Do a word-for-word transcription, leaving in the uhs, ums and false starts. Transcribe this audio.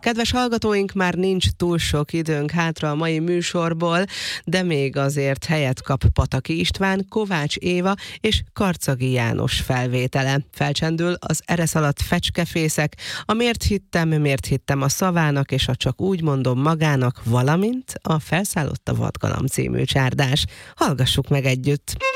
Kedves hallgatóink, már nincs túl sok időnk hátra a mai műsorból, de még azért helyet kap Pataki István, Kovács Éva és Karcagi János felvétele. Felcsendül az ereszaladt fecskefészek, a Miért hittem, miért hittem a szavának és a Csak úgy mondom magának, valamint a Felszállott a vadgalamb című csárdás. Hallgassuk meg együtt!